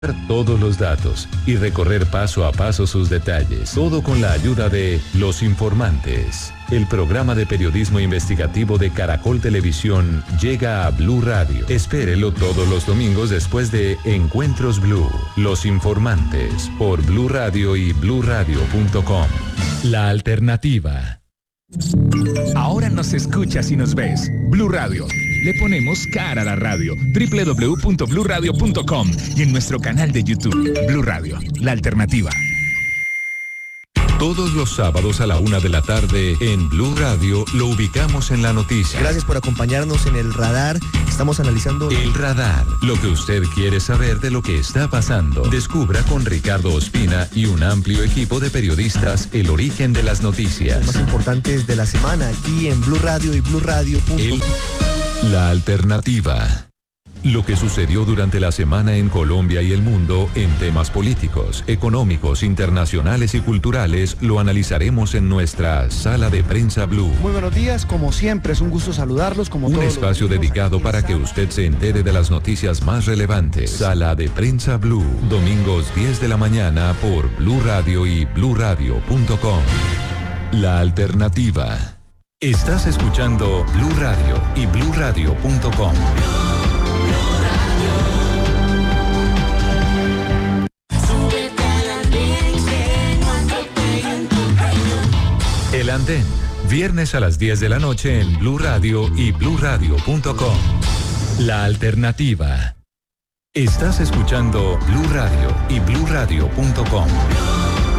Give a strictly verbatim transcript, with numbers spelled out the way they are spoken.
Todos los datos y recorrer paso a paso sus detalles. Todo con la ayuda de Los Informantes. El programa de periodismo investigativo de Caracol Televisión llega a Blue Radio. Espérelo todos los domingos después de Encuentros Blue. Los Informantes por Blue Radio y blue radio punto com. La alternativa. Ahora nos escuchas y nos ves. Blue Radio. Le ponemos cara a la radio. doble u doble u doble u punto blue radio punto com y en nuestro canal de YouTube. Blue Radio, la alternativa. Todos los sábados a la una de la tarde en Blue Radio lo ubicamos en la noticia. Gracias por acompañarnos en el radar. Estamos analizando... El radar, lo que usted quiere saber de lo que está pasando. Descubra con Ricardo Ospina y un amplio equipo de periodistas el origen de las noticias. Los más importantes de la semana aquí en Blue Radio y blue radio punto com. El... La alternativa. Lo que sucedió durante la semana en Colombia y el mundo en temas políticos, económicos, internacionales y culturales lo analizaremos en nuestra Sala de Prensa Blue. Muy buenos días, como siempre es un gusto saludarlos. Como un espacio dedicado para que usted se entere de las noticias más relevantes. Sala de Prensa Blue, domingos diez de la mañana por Blue Radio y blue radio punto com. La alternativa. Estás escuchando Blue Radio y blue radio punto com. El Andén, viernes a las diez de la noche en Blue Radio y blue radio punto com. La alternativa. Estás escuchando Blue Radio y blue radio punto com.